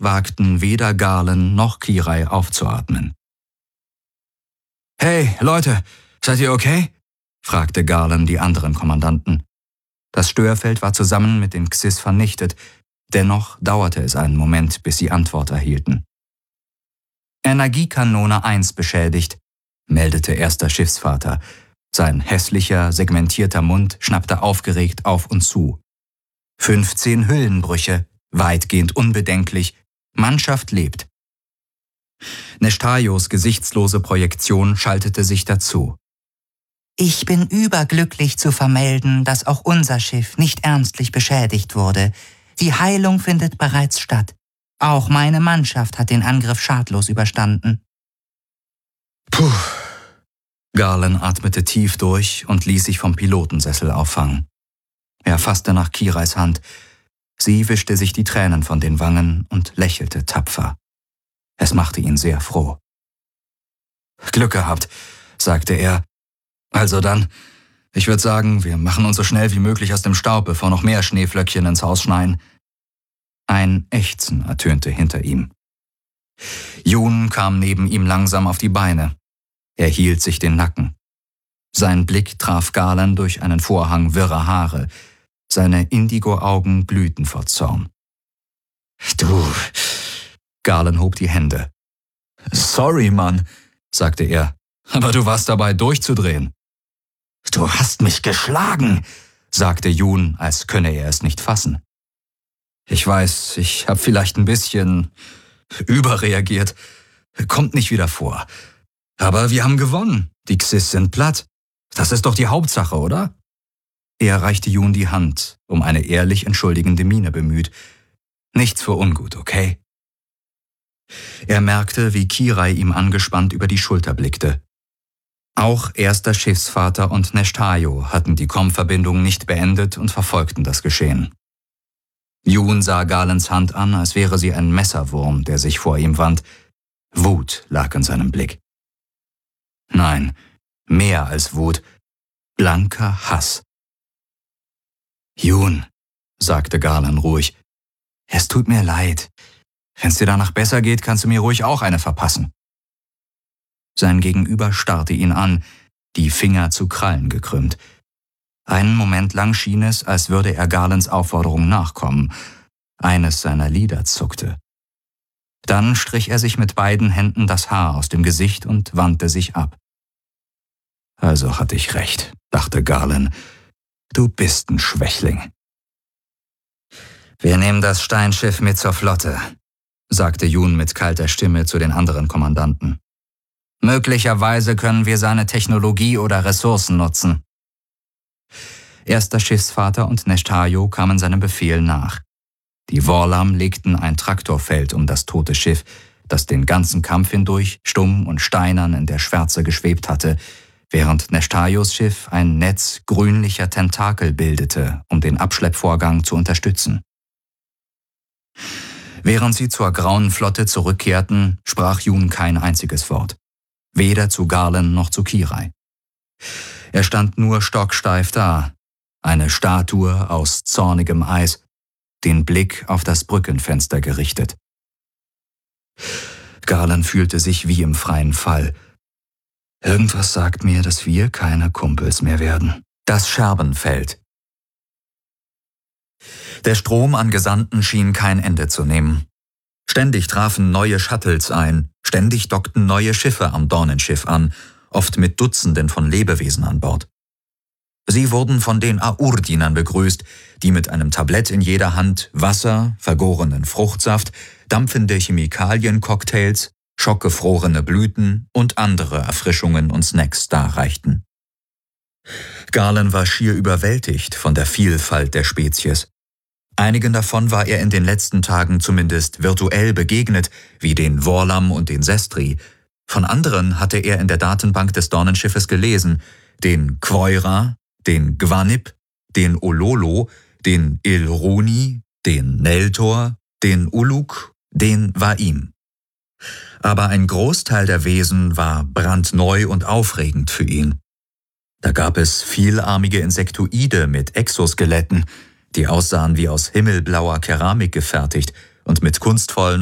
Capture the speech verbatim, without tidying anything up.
wagten weder Galen noch Kirai aufzuatmen. »Hey, Leute, seid ihr okay?« fragte Galen die anderen Kommandanten. Das Störfeld war zusammen mit den Xys vernichtet, dennoch dauerte es einen Moment, bis sie Antwort erhielten. »Energiekanone eins beschädigt«, meldete erster Schiffsvater. Sein hässlicher, segmentierter Mund schnappte aufgeregt auf und zu. »fünfzehn Hüllenbrüche, weitgehend unbedenklich. Mannschaft lebt.« Neshtayos gesichtslose Projektion schaltete sich dazu. »Ich bin überglücklich zu vermelden, dass auch unser Schiff nicht ernstlich beschädigt wurde. Die Heilung findet bereits statt. Auch meine Mannschaft hat den Angriff schadlos überstanden.« Puh. Galen atmete tief durch und ließ sich vom Pilotensessel auffangen. Er fasste nach Kirais Hand. Sie wischte sich die Tränen von den Wangen und lächelte tapfer. Es machte ihn sehr froh. »Glück gehabt«, sagte er. »Also dann, ich würde sagen, wir machen uns so schnell wie möglich aus dem Staub, bevor noch mehr Schneeflöckchen ins Haus schneien.« Ein Ächzen ertönte hinter ihm. Jun kam neben ihm langsam auf die Beine. Er hielt sich den Nacken. Sein Blick traf Galen durch einen Vorhang wirrer Haare. Seine Indigo-Augen glühten vor Zorn. »Du...« Galen hob die Hände. »Sorry, Mann«, sagte er, »aber du warst dabei, durchzudrehen.« »Du hast mich geschlagen«, sagte Jun, als könne er es nicht fassen. »Ich weiß, ich habe vielleicht ein bisschen überreagiert. Kommt nicht wieder vor. Aber wir haben gewonnen. Die Xys sind platt. Das ist doch die Hauptsache, oder?« Er reichte Jun die Hand, um eine ehrlich entschuldigende Miene bemüht. »Nichts für ungut, okay?« Er merkte, wie Kirai ihm angespannt über die Schulter blickte. Auch erster Schiffsvater und Neshtayo hatten die Kommverbindung nicht beendet und verfolgten das Geschehen. Jun sah Galens Hand an, als wäre sie ein Messerwurm, der sich vor ihm wand. Wut lag in seinem Blick. Nein, mehr als Wut, blanker Hass. »Jun«, sagte Galen ruhig, »es tut mir leid. Wenn's dir danach besser geht, kannst du mir ruhig auch eine verpassen.« Sein Gegenüber starrte ihn an, die Finger zu Krallen gekrümmt. Einen Moment lang schien es, als würde er Galens Aufforderung nachkommen. Eines seiner Lider zuckte. Dann strich er sich mit beiden Händen das Haar aus dem Gesicht und wandte sich ab. »Also hatte ich recht«, dachte Galen. »Du bist ein Schwächling.« »Wir nehmen das Steinschiff mit zur Flotte«, sagte Jun mit kalter Stimme zu den anderen Kommandanten. »Möglicherweise können wir seine Technologie oder Ressourcen nutzen.« Erster Schiffsvater und Neshtayo kamen seinem Befehl nach. Die Worlam legten ein Traktorfeld um das tote Schiff, das den ganzen Kampf hindurch stumm und steinern in der Schwärze geschwebt hatte, während Neshtayos Schiff ein Netz grünlicher Tentakel bildete, um den Abschleppvorgang zu unterstützen. Während sie zur grauen Flotte zurückkehrten, sprach Jun kein einziges Wort. Weder zu Galen noch zu Kirai. Er stand nur stocksteif da, eine Statue aus zornigem Eis, den Blick auf das Brückenfenster gerichtet. Galen fühlte sich wie im freien Fall. Irgendwas sagt mir, dass wir keine Kumpels mehr werden. Das Scherbenfeld. Der Strom an Gesandten schien kein Ende zu nehmen. Ständig trafen neue Shuttles ein, ständig dockten neue Schiffe am Dornenschiff an, oft mit Dutzenden von Lebewesen an Bord. Sie wurden von den Aur-Dienern begrüßt, die mit einem Tablett in jeder Hand Wasser, vergorenen Fruchtsaft, dampfende Chemikaliencocktails, schockgefrorene Blüten und andere Erfrischungen und Snacks darreichten. Galen war schier überwältigt von der Vielfalt der Spezies. Einigen davon war er in den letzten Tagen zumindest virtuell begegnet, wie den Worlam und den Sestri. Von anderen hatte er in der Datenbank des Dornenschiffes gelesen, den Quoira, den Gwanip, den Ololo, den Ilruni, den Neltor, den Uluk, den Waim. Aber ein Großteil der Wesen war brandneu und aufregend für ihn. Da gab es vielarmige Insektoide mit Exoskeletten, die aussahen wie aus himmelblauer Keramik gefertigt und mit kunstvollen